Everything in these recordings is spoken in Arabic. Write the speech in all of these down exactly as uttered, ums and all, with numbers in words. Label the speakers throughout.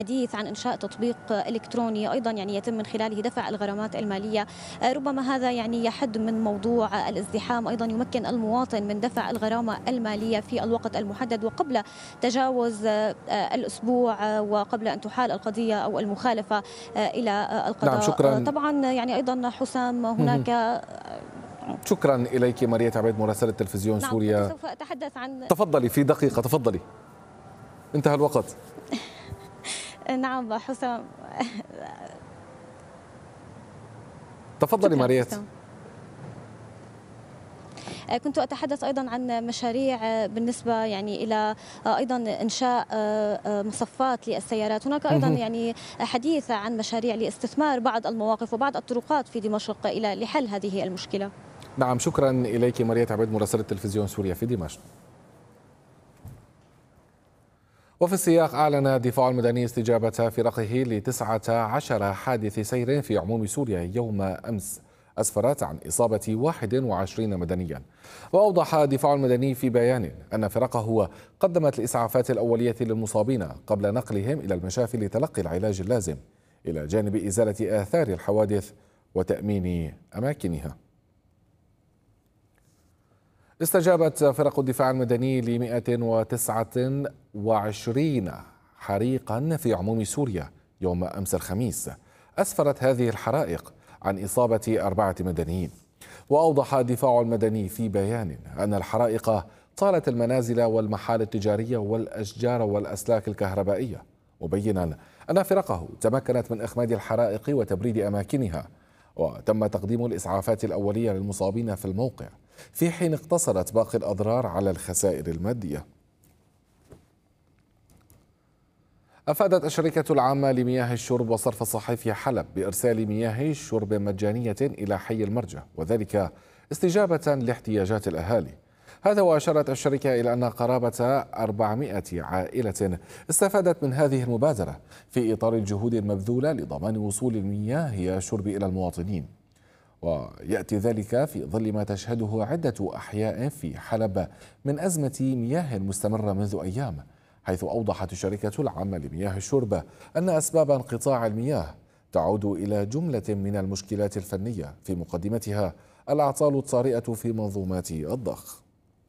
Speaker 1: الحديث عن إنشاء تطبيق إلكتروني أيضا يعني يتم من خلاله دفع الغرامات المالية. ربما هذا يعني يحد من موضوع الازدحام، أيضا يمكن المواطن من دفع الغرامة المالية في الوقت المحدد وقبل تجاوز الأسبوع وقبل أن تحال القضية أو المخالفة إلى
Speaker 2: نعم
Speaker 1: القضاء.
Speaker 2: شكرا.
Speaker 1: طبعا يعني أيضا حسام هناك
Speaker 2: شكرا إليك ماريا عبيد مراسلة تلفزيون
Speaker 1: نعم
Speaker 2: سوريا.
Speaker 1: سوف أتحدث عن
Speaker 2: تفضلي في دقيقة، تفضلي انتهى الوقت.
Speaker 1: نعم حسام.
Speaker 2: تفضلي ماريت.
Speaker 1: كنت أتحدث أيضا عن مشاريع بالنسبة يعني إلى أيضا إنشاء مصفات للسيارات. هناك أيضا يعني حديث عن مشاريع لاستثمار بعض المواقف وبعض الطرقات في دمشق إلى لحل هذه المشكلة.
Speaker 2: نعم شكرا إليك ماريا عبيد مراسلة تلفزيون سوريا في دمشق. وفي السياق أعلن الدفاع المدني استجابة فرقه لتسعة عشر حادث سير في عموم سوريا يوم أمس أسفرت عن إصابة واحد وعشرين مدنيا. وأوضح الدفاع المدني في بيان أن فرقه قدمت الإسعافات الأولية للمصابين قبل نقلهم إلى المشافي لتلقي العلاج اللازم، إلى جانب إزالة آثار الحوادث وتأمين أماكنها. استجابت فرق الدفاع المدني ل مئة وتسعة وعشرين حريقا في عموم سوريا يوم أمس الخميس. أسفرت هذه الحرائق عن إصابة أربعة مدنيين. وأوضح الدفاع المدني في بيان أن الحرائق طالت المنازل والمحال التجارية والأشجار والأسلاك الكهربائية، مبينا أن فرقه تمكنت من إخماد الحرائق وتبريد أماكنها، وتم تقديم الإسعافات الأولية للمصابين في الموقع، في حين اقتصرت باقي الأضرار على الخسائر المادية. أفادت الشركة العامة لمياه الشرب والصرف الصحي في حلب بإرسال مياه شرب مجانية إلى حي المرجة، وذلك استجابة لاحتياجات الأهالي. هذا وأشارت الشركة إلى أن قرابة أربعمئة عائلة استفادت من هذه المبادرة في إطار الجهود المبذولة لضمان وصول المياه الشرب إلى المواطنين. ويأتي ذلك في ظل ما تشهده عدة أحياء في حلب من أزمة مياه مستمرة منذ أيام، حيث أوضحت الشركة العامة لمياه الشرب أن أسباب انقطاع المياه تعود إلى جملة من المشكلات الفنية، في مقدمتها الأعطال الطارئة في منظومات الضخ.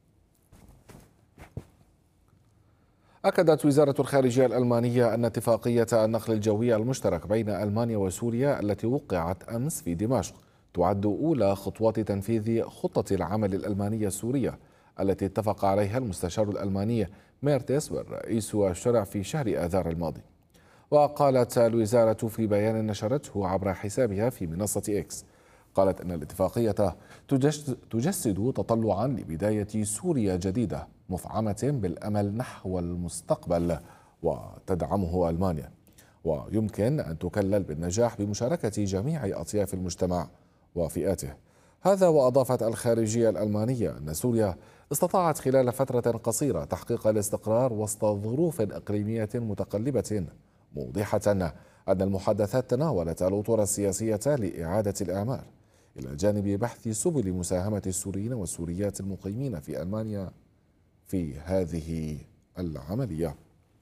Speaker 2: أكدت وزارة الخارجية الألمانية أن اتفاقية النقل الجوي المشترك بين ألمانيا وسوريا التي وقعت أمس في دمشق تعد أولى خطوات تنفيذ خطة العمل الألمانية السورية التي اتفق عليها المستشار الألماني ميرتس والرئيس الشرع في شهر آذار الماضي. وقالت الوزارة في بيان نشرته عبر حسابها في منصة إكس، قالت أن الاتفاقية تجسد تطلعا لبداية سوريا جديدة مفعمة بالأمل نحو المستقبل وتدعمه ألمانيا، ويمكن أن تكلل بالنجاح بمشاركة جميع أطياف المجتمع وفئاته. هذا وأضافت الخارجية الألمانية أن سوريا استطاعت خلال فترة قصيرة تحقيق الاستقرار وسط ظروف إقليمية متقلبة، موضحة أن المحادثات تناولت الأطر السياسية لإعادة الإعمار، إلى جانب بحث سبل مساهمة السوريين والسوريات المقيمين في ألمانيا في هذه العملية.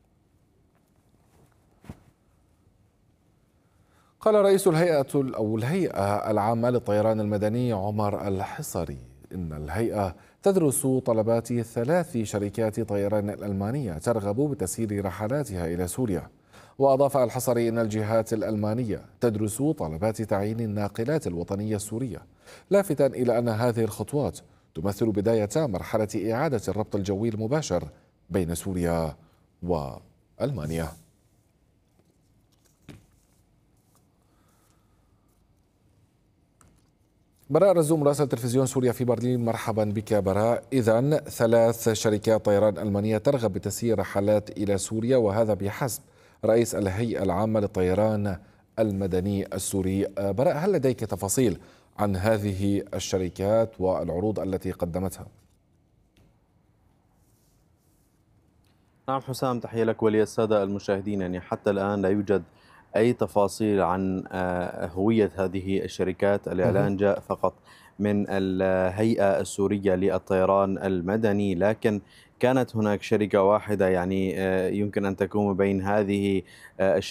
Speaker 2: قال رئيس الهيئة أو الهيئة العامة للطيران المدني عمر الحصري إن الهيئة تدرس طلبات ثلاث شركات طيران ألمانية ترغب بتسيير رحلاتها إلى سوريا. وأضاف الحصري إن الجهات الألمانية تدرس طلبات تعيين الناقلات الوطنية السورية، لافتا إلى أن هذه الخطوات تمثل بداية مرحلة إعادة الربط الجوي المباشر بين سوريا وألمانيا. براء رزوم مراسل تلفزيون سوريا في برلين، مرحبا بك براء. إذن ثلاث شركات طيران ألمانية ترغب بتسيير رحلات إلى سوريا، وهذا بحسب رئيس الهيئة العامة للطيران المدني السوري. براء، هل لديك تفاصيل عن هذه الشركات والعروض التي قدمتها؟
Speaker 3: نعم حسام، تحية لك وللسادة المشاهدين. يعني حتى الآن لا يوجد أي تفاصيل عن هوية هذه الشركات. الإعلان جاء فقط من الهيئة السورية للطيران المدني، لكن كانت هناك شركة واحدة يعني يمكن أن تكون بين هذه